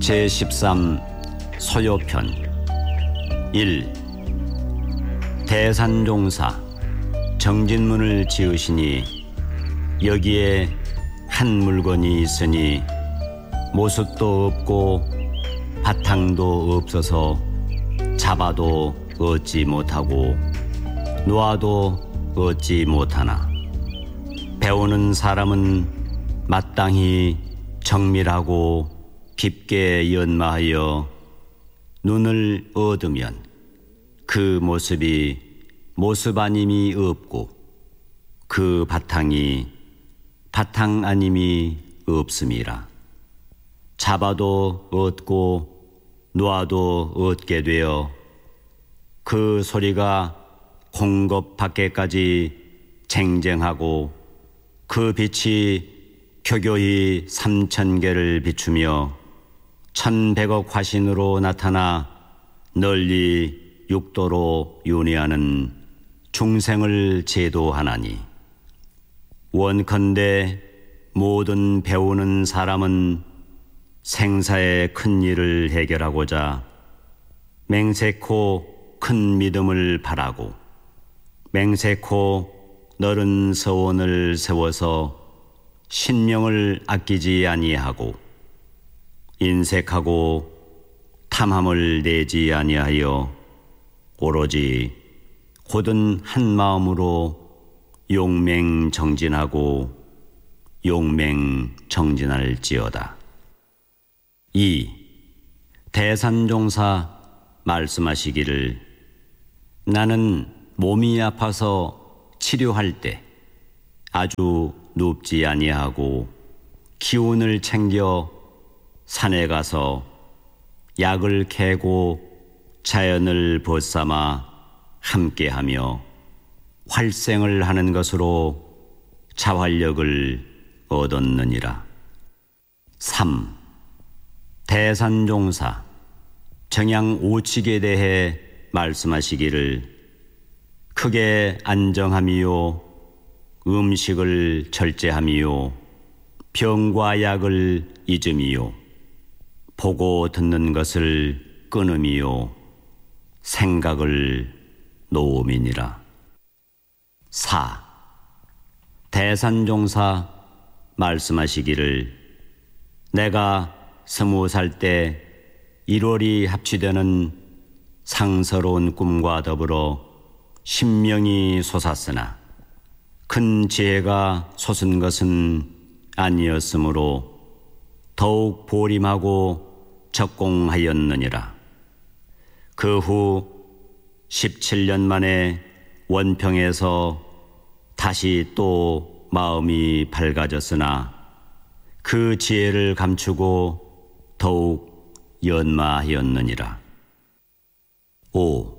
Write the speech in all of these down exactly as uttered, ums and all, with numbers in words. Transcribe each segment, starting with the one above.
제십삼 소요편 일. 대산종사 정진문을 지으시니 여기에 한 물건이 있으니 모습도 없고 바탕도 없어서 잡아도 얻지 못하고 놓아도 얻지 못하나 배우는 사람은 마땅히 정밀하고 깊게 연마하여 눈을 얻으면 그 모습이 모습 아님이 없고 그 바탕이 바탕 아님이 없음이라. 잡아도 얻고 놓아도 얻게 되어 그 소리가 공급 밖에까지 쟁쟁하고 그 빛이 교교히 삼천 개를 비추며 천백억 화신으로 나타나 널리 육도로 윤회하는 중생을 제도하나니 원컨대 모든 배우는 사람은 생사의 큰 일을 해결하고자 맹세코 큰 믿음을 바라고 맹세코 넓은 서원을 세워서 신명을 아끼지 아니하고 인색하고 탐함을 내지 아니하여 오로지 곧은 한 마음으로 용맹정진하고 용맹정진할지어다. 이. 대산종사 말씀하시기를 나는 몸이 아파서 치료할 때 아주 눕지 아니하고 기운을 챙겨 산에 가서 약을 캐고 자연을 벗삼아 함께하며 활생을 하는 것으로 자활력을 얻었느니라. 삼. 대산종사 정양 오칙에 대해 말씀하시기를 크게 안정함이요 음식을 절제함이요 병과 약을 잊음이요 보고 듣는 것을 끊음이요 생각을 놓음이니라. 사. 대산종사 말씀하시기를 내가 스무 살 때 일월이 합치되는 상서로운 꿈과 더불어 신명이 솟았으나 큰 지혜가 솟은 것은 아니었으므로 더욱 보림하고 적공하였느니라. 그 후 십칠 년 만에 원평에서 다시 또 마음이 밝아졌으나 그 지혜를 감추고 더욱 연마하였느니라. 오.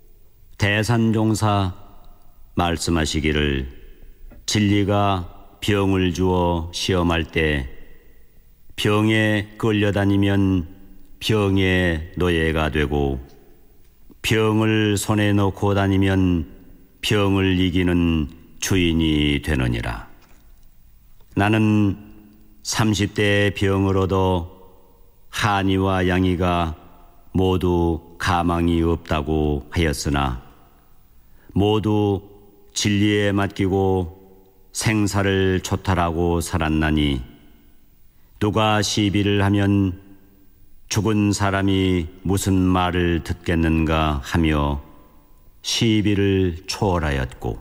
대산종사 말씀하시기를 진리가 병을 주어 시험할 때 병에 끌려다니면 병의 노예가 되고 병을 손에 넣고 다니면 병을 이기는 주인이 되느니라. 나는 삼십 대의 병을 얻어 한이와 양이가 모두 가망이 없다고 하였으나 모두 진리에 맡기고 생사를 초탈하고 살았나니 누가 시비를 하면 죽은 사람이 무슨 말을 듣겠는가 하며 시비를 초월하였고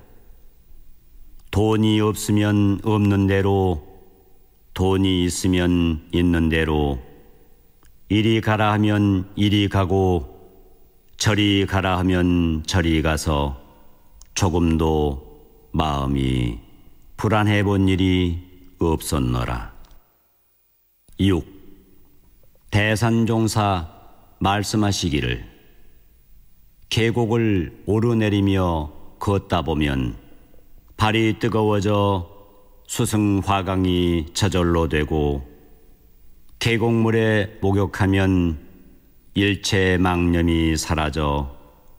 돈이 없으면 없는 대로 돈이 있으면 있는 대로 이리 가라 하면 이리 가고 저리 가라 하면 저리 가서 조금도 마음이 불안해 본 일이 없었노라. 육. 대산종사 말씀하시기를 계곡을 오르내리며 걷다 보면 발이 뜨거워져 수승화강이 저절로 되고 계곡물에 목욕하면 일체 망념이 사라져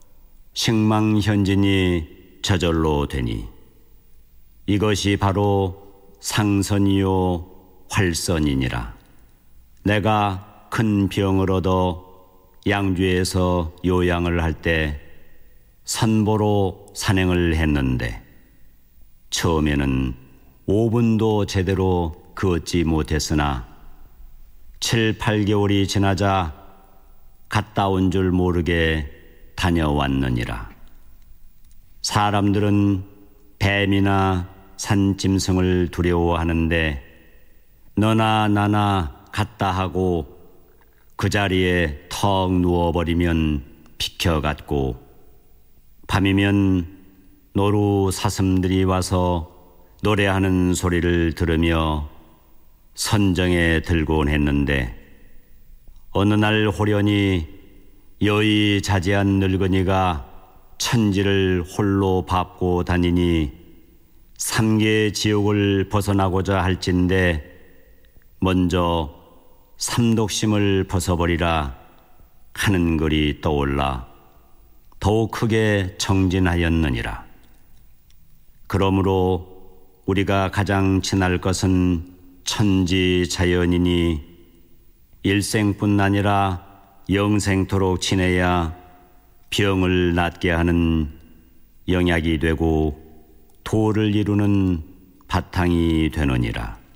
식망현진이 저절로 되니 이것이 바로 상선이요 활선이니라. 내가 큰 병을 얻어 양주에서 요양을 할 때 산보로 산행을 했는데 처음에는 오 분도 제대로 걷지 못했으나 칠, 팔 개월이 지나자 갔다 온 줄 모르게 다녀왔느니라. 사람들은 뱀이나 산짐승을 두려워하는데 너나 나나 갔다 하고 그 자리에 턱 누워버리면 비켜갔고 밤이면 노루 사슴들이 와서 노래하는 소리를 들으며 선정에 들곤 했는데 어느 날 호련히 여의 자제한 늙은이가 천지를 홀로 밟고 다니니 삼계 지옥을 벗어나고자 할진대 먼저 삼독심을 벗어버리라 하는 글이 떠올라 더욱 크게 정진하였느니라. 그러므로 우리가 가장 친할 것은 천지자연이니 일생뿐 아니라 영생토록 지내야 병을 낫게 하는 영약이 되고 도를 이루는 바탕이 되느니라.